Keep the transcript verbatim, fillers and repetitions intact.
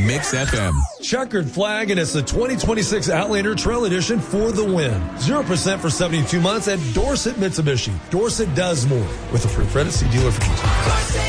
Mix F M. Checkered flag, and it's the twenty twenty-six Outlander Trail Edition for the win. zero percent for seventy-two months at Dorset Mitsubishi. Dorset does more. With a free credit, see dealer for details.